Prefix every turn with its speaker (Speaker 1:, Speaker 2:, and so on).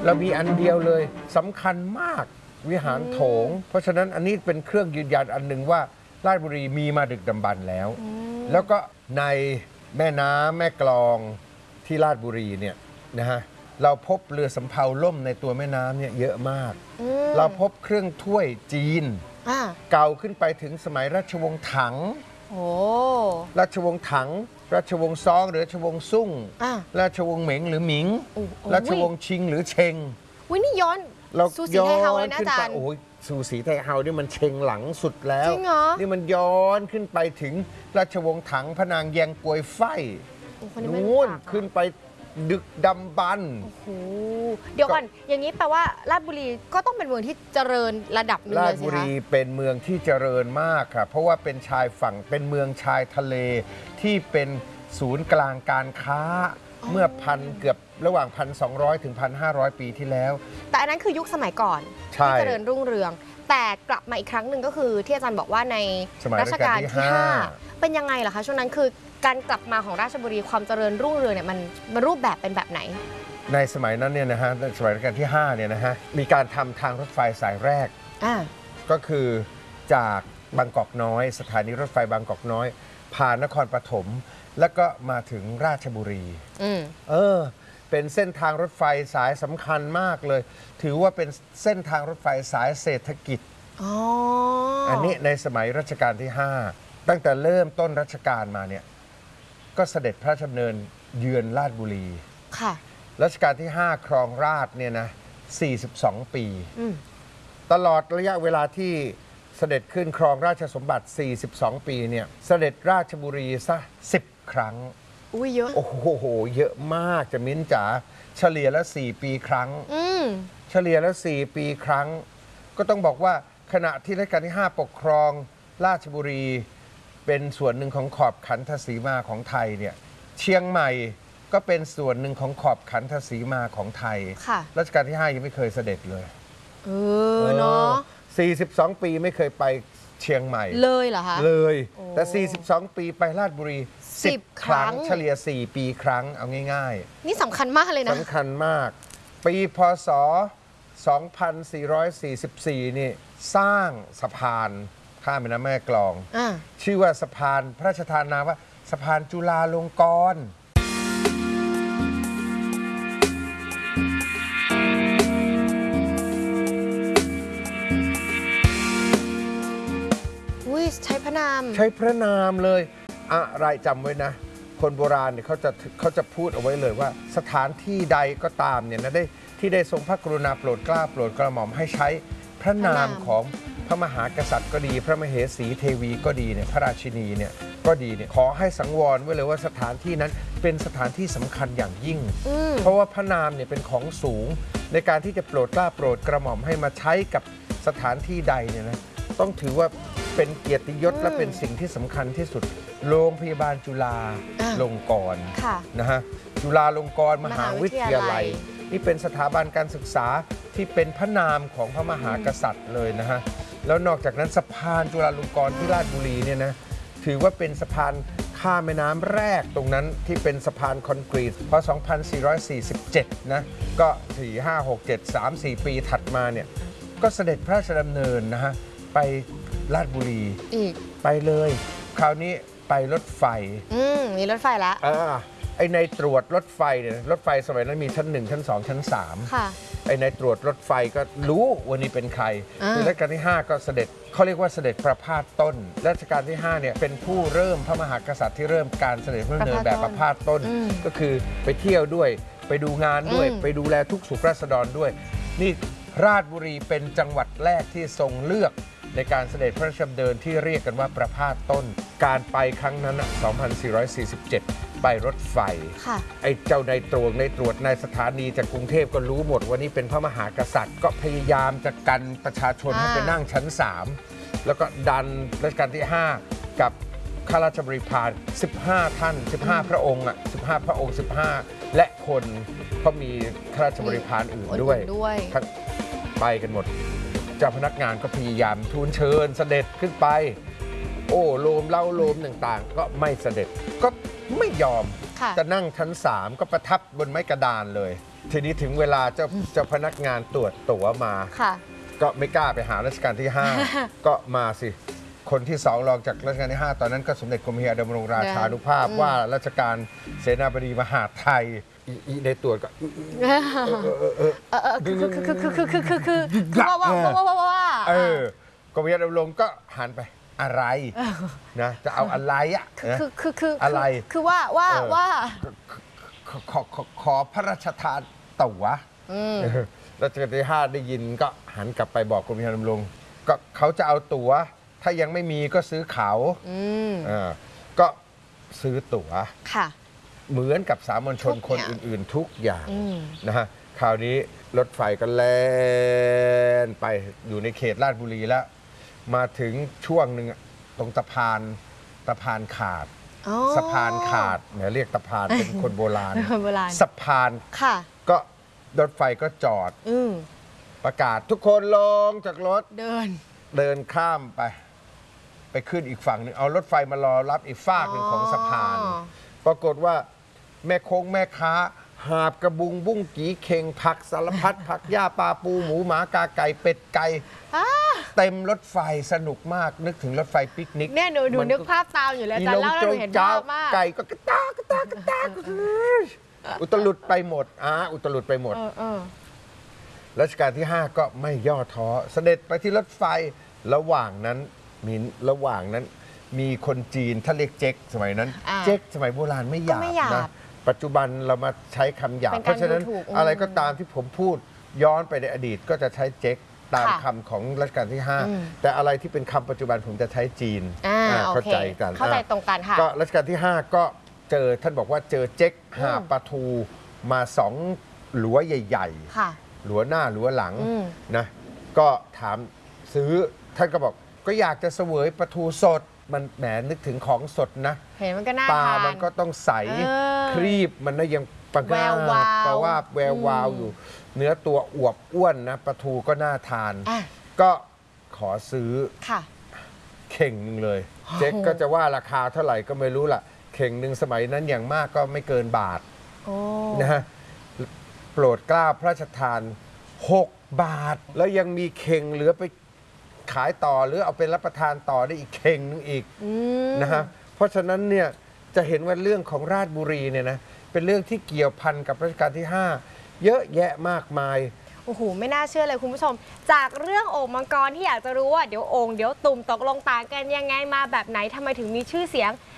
Speaker 1: เรามีอันเดียวเลยสำคัญมากวิหารโถงเพราะฉะนั้นอันนี้เป็นเครื่องยืนยันอันหนึ่งว่าราชบุรีมีมาดึกดำบรรพ์แล้วแล้วก็ในแม่น้ำแม่กลองที่ราชบุรีเนี่ยนะฮะเราพบเรือสำเภาล่มในตัวแม่น้ำเนี่ยเยอะมากเราพบเครื่องถ้วยจีนเก่าขึ้นไปถึงสมัยราชวงศ์ถังราชวงศ์ถังราชวงศ์ซองหรือราชวงศ์ซุ่งราชวงศ์เหม็งหรือหมิงราชวงศ์ชิงหรือเชง
Speaker 2: วินี่ย้อนสู่สีไทเฮาเลยนะอาจารย์
Speaker 1: โอ้ยสู่สีไทเฮานี่มันเชงหลังสุดแล้วนี่มันย้อนขึ้นไปถึงราชวงศ์ถังพนางแยงกวยไฟนู่นขึ้นไปดึกดำบรรพ์
Speaker 2: เดี๋ยวก่อนอย่างนี้แปลว่าราชบุรีก็ต้องเป็นเมืองที่เจริญระดับนึงเลยสิคะ
Speaker 1: ราชบุรีเป็นเมืองที่เจริญมากค่ะเพราะว่าเป็นชายฝั่งเป็นเมืองชายทะเลที่เป็นศูนย์กลางการค้าเมื่อเกือบระหว่าง 1,200 ถึง 1,500 ปีที่แล้ว
Speaker 2: แต่อันนั้นคือยุคสมัยก่อนที่เจริญรุ่งเรืองแต่กลับมาอีกครั้งหนึ่งก็คือที่อาจารย์บอกว่าในรัชกาลที่ 5เป็นยังไงล่ะคะช่วงนั้นคือการกลับมาของราชบุรีความเจริญรุ่งเรืองเนี่ยมันรูปแบบเป็นแบบไหน
Speaker 1: ในสมัยนั้นเนี่ยนะฮะในสมัยรัชกาลที่5เนี่ยนะฮะมีการทำทางรถไฟสายแรกก็คือจากบางกอกน้อยสถานีรถไฟบางกอกน้อยผ่านนครปฐมแล้วก็มาถึงราชบุรีเป็นเส้นทางรถไฟสายสำคัญมากเลยถือว่าเป็นเส้นทางรถไฟสายเศรษฐกิจอันนี้ในสมัยรัชกาลที่5ตั้งแต่เริ่มต้นรัชกาลมาเนี่ยก็เสด็จพระราชดำเนินเยือนราชบุรีรัชกาลที่5ครองราชเนี่ยนะ42 ปีตลอดระยะเวลาที่เสด็จขึ้นครองราชสมบัติ42 ปีเนี่ยเสด็จราชบุรีซะ10 ครั้ง
Speaker 2: เยอะ
Speaker 1: โอ้โหเยอะมากจะมิ้นจ๋าเฉลี่ยละ4 ปีครั้งเฉลี่ยละ4 ปีครั้งก็ต้องบอกว่าขณะที่รัชกาลที่5ปกครองราชบุรีเป็นส่วนหนึ่งของขอบขันธสีมาของไทยเนี่ยเชียงใหม่ก็เป็นส่วนหนึ่งของขอบขันธสีมาของไทยรัชกาลที่5ยังไม่เคยเสด็จเลย
Speaker 2: เนาะ
Speaker 1: 42 ปีไม่เคยไปเชียงใหม่
Speaker 2: เลยเหรอคะ
Speaker 1: เลยแต่42 ปีไปราชบุรี10 ครั้งเฉลี่ย4 ปีครั้งเอาง่าย
Speaker 2: ๆนี่สำคัญมากเลยนะ
Speaker 1: สำคัญมากปีพศ2444นี่สร้างสะพานข้ามแม่น้ำแม่กลองชื่อว่าสะพานพระราชทานนามว่าสะพานจุฬาลงกรณ์
Speaker 2: ใช้พระนาม
Speaker 1: เลยอะไรจำไว้นะคนโบราณเนี่ยเขาจะพูดเอาไว้เลยว่าสถานที่ใดก็ตามเนี่ยนะที่ได้ทรงพระกรุณาโปรดเกล้าโปรดกระหม่อมให้ใช้พระนามของพระมหากษัตริย์ก็ดีพระมเหสีเทวีก็ดีเนี่ยพระราชินีเนี่ยก็ดีเนี่ยขอให้สังวรไว้เลยว่าสถานที่นั้นเป็นสถานที่สำคัญอย่างยิ่งเพราะว่าพระนามเนี่ยเป็นของสูงในการที่จะโปรดเกล้าโปรดกระหม่อมให้มาใช้กับสถานที่ใดเนี่ยนะต้องถือว่าเป็นเกียรติยศและเป็นสิ่งที่สำคัญที่สุดโรงพยาบาลจุฬาลงกรณ์นะฮะจุฬาลงกรณ์มหาวิทยาลัยนี่เป็นสถาบันการศึกษาที่เป็นพระนามของพระมหากษัตริย์เลยนะฮะแล้วนอกจากนั้นสะพานจุฬาลงกรณ์ที่ราชบุรีเนี่ยนะถือว่าเป็นสะพานข้ามแม่น้ำแรกตรงนั้นที่เป็นสะพานคอนกรีตพอ 2447 นะก็ 4 5 6 7 3 4 ปีถัดมาเนี่ยก็เสด็จพระราชดำเนินนะฮะไปราชบุรีไปเลยคราวนี้ไปรถไฟ
Speaker 2: มีรถไฟแล้ว
Speaker 1: ไอ้ในตรวจรถไฟเนี่ยรถไฟสมัยนั้นมีชั้น1ชั้น2ชั้น3ค่ะไอ้ในตรวจรถไฟก็รู้วันนี้เป็นใครรัชกาลที่5ก็เสด็จเขาเรียกว่าเสด็จประพาสต้นรัชกาลที่5เนี่ยเป็นผู้เริ่มพระมหากษัตริย์ที่เริ่มการเสด็จพระดำเนินแบบประพาสต้นก็คือไปเที่ยวด้วยไปดูงานด้วยไปดูแลทุกสุขราษฎรด้วยนี่ราชบุรีเป็นจังหวัดแรกที่ทรงเลือกในการเสด็จพระราชดำเนินที่เรียกกันว่าประพาสต้นการไปครั้งนั้น 2447 ไปรถไฟไอ้เจ้าในตรวจในสถานีจากกรุงเทพก็รู้หมดว่านี่เป็นพระมหากษัตริย์ก็พยายามจะกันประชาชนให้ไปนั่งชั้น3แล้วก็ดันรัชกาลที่5กับข้าราชบริพาร15 ท่าน15 พระองค์15 พระองค์15และคนก็มีข้าราชบริพารอื่นด้วยไปกันหมดเจ้าพนักงานก็พยายามทูลเชิญเสด็จขึ้นไปโอ้โลมเล่าโลมต่างๆก็ไม่เสด็จก็ไม่ยอมจะนั่งชั้น 3 ก็ประทับบนไม้กระดานเลย ทีนี้ถึงเวลาเจ้าพนักงานตรวจตั๋วมาก็ไม่กล้าไปหารัชกาลที่ 5 ก็มาสิคนที่2รองจากรัชกาลที่ 5 ตอนนั้นก็สมเด็จกรมพระยาดำรงราชานุภาพว่าราชการเสนาบดีมหาดไทยในตรวจก็
Speaker 2: คือว่
Speaker 1: ากรมพระยาดำรงก็หันไปอะไรนะจะเอาอะไรอ่ะอะไร
Speaker 2: คือว่า
Speaker 1: ขอพระราชทานตั๋วรัชกาลที่ 5 ได้ยินก็หันกลับไปบอกกรมพระยาดำรงก็เขาจะเอาตั๋วถ้ายังไม่มีก็ซื้อเขาก็ซื้อตั๋วเหมือนกับสามัญชนคนอื่นๆทุกอย่างนะฮะคราวนี้รถไฟก็แล่นไปอยู่ในเขตราชบุรีแล้วมาถึงช่วงหนึ่งตรงสะพานขาดสะพานขาดเนี่ยเรียกสะพานเป็นคนโบราณสะพานก็รถไฟก็จอดประกาศทุกคนลงจากรถเดินข้ามไปขึ้นอีกฝั่งหนึ่งเอารถไฟมารอรับอีกฝากหนึ่งของสะพานปรากฏว่าแม่คงแม่ค้าหาบกระบุงบุ้งกีเข่งผักสารพัดผักหญ้าปลาปูหมูหมากาไก่เป็ดไก่เต็มรถไฟสนุกมากนึกถึงรถไฟปิกนิก
Speaker 2: เนี่ยหนูนึกภาพตามอยู่แล้วจะเล่าแล้วหนูเห็นภาพมาก
Speaker 1: ไก่ก็กระตากอุตลุดไปหมดอุตลุดไปหมดรัชกาลที่ 5 ก็ไม่ย่อท้อเสด็จไปที่รถไฟระหว่างนั้นมีคนจีนถ้าเรียกเจ๊กสมัยนั้นเจ๊กสมัยโบราณไม่หยาบนะปัจจุบันเรามาใช้คำหยาบเพราะฉะนั้นอะไรก็ตามที่ผมพูดย้อนไปในอดีตก็จะใช้เจ๊กตามคำของรัชกาลที่ 5แต่อะไรที่เป็นคำปัจจุบันผมจะใช้จีนเข้าใจกัน
Speaker 2: เข้าใจตรงกันค่ะ
Speaker 1: ก็รัชกาลที่ 5 ก็เจอท่านบอกว่าเจอเจ๊กหาปลาทูมา2หลัวใหญ่ๆหลัวหน้าหลัวหลังนะก็ถามซื้อท่านก็บอกก็อยากจะเสวยปลาทูสดมันแหมนึกถึงของสดนะ
Speaker 2: เห็นมันก็น่า
Speaker 1: ทานปลามันก็ต้องใสครีบมันนะยัง
Speaker 2: แวววาว
Speaker 1: แปลว่าแวววาวอยู่เนื้อตัวอวบอ้วนนะปลาทูก็น่าทานก็ขอซื้อเข่งหนึ่งเลยเจ๊กก็จะว่าราคาเท่าไหร่ก็ไม่รู้ล่ะเข่งหนึ่งสมัยนั้นอย่างมากก็ไม่เกินบาทนะฮะโปรดเกล้าพระราชทาน6 บาทแล้วยังมีเข่งเหลือไปขายต่อหรือเอาไปรับประทานต่อได้อีกเข่งนึงอีกนะฮะเพราะฉะนั้นเนี่ยจะเห็นว่าเรื่องของราชบุรีเนี่ยนะเป็นเรื่องที่เกี่ยวพันกับรัชกาลที่ 5เยอะแยะมากมาย
Speaker 2: โอ้โหไม่น่าเชื่อเลยคุณผู้ชมจากเรื่องโอ่งมังกรที่อยากจะรู้ว่าเดี๋ยวโอ่งเดี๋ยวตุ่มตกลงต่างกันยังไงมาแบบไหนทำไมถึงมีชื่อเสียง